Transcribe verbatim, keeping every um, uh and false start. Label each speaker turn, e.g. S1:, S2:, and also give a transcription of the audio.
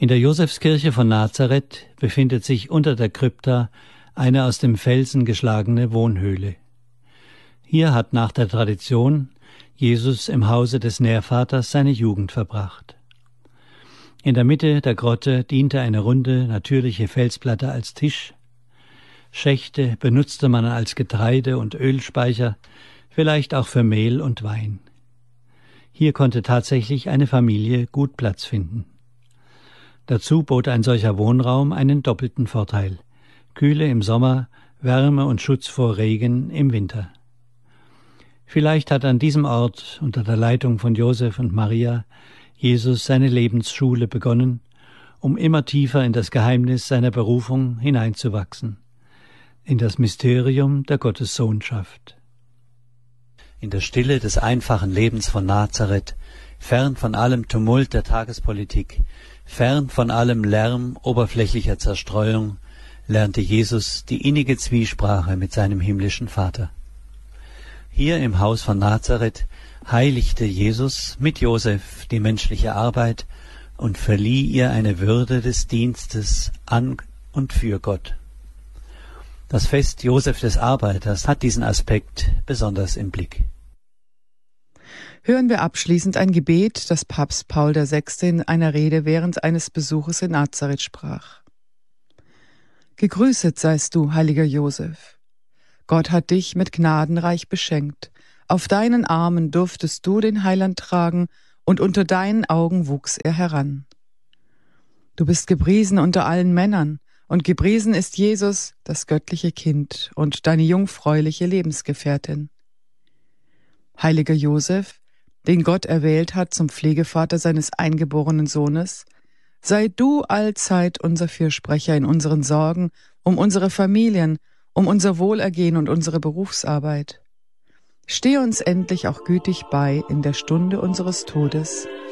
S1: In der Josefskirche von Nazareth befindet sich unter der Krypta eine aus dem Felsen geschlagene Wohnhöhle. Hier hat nach der Tradition Jesus im Hause des Nährvaters seine Jugend verbracht. In der Mitte der Grotte diente eine runde, natürliche Felsplatte als Tisch. Schächte benutzte man als Getreide- und Ölspeicher, vielleicht auch für Mehl und Wein. Hier konnte tatsächlich eine Familie gut Platz finden. Dazu bot ein solcher Wohnraum einen doppelten Vorteil: Kühle im Sommer, Wärme und Schutz vor Regen im Winter. Vielleicht hat an diesem Ort unter der Leitung von Josef und Maria Jesus seine Lebensschule begonnen, um immer tiefer in das Geheimnis seiner Berufung hineinzuwachsen, in das Mysterium der Gottessohnschaft. In der Stille des einfachen Lebens von Nazareth, fern von allem Tumult der Tagespolitik, fern von allem Lärm oberflächlicher Zerstreuung, lernte Jesus die innige Zwiesprache mit seinem himmlischen Vater. Hier im Haus von Nazareth heiligte Jesus mit Josef die menschliche Arbeit und verlieh ihr eine Würde des Dienstes an und für Gott. Das Fest Josef des Arbeiters hat diesen Aspekt besonders im Blick.
S2: Hören wir abschließend ein Gebet, das Papst Paul der Sechste in einer Rede während eines Besuches in Nazareth sprach. Gegrüßet seist du, heiliger Josef. Gott hat dich mit Gnaden reich beschenkt. Auf deinen Armen durftest du den Heiland tragen, und unter deinen Augen wuchs er heran. Du bist gepriesen unter allen Männern, und gepriesen ist Jesus, das göttliche Kind, und deine jungfräuliche Lebensgefährtin. Heiliger Josef, den Gott erwählt hat zum Pflegevater seines eingeborenen Sohnes, sei du allzeit unser Fürsprecher in unseren Sorgen, um unsere Familien, um unser Wohlergehen und unsere Berufsarbeit. Steh uns endlich auch gütig bei in der Stunde unseres Todes.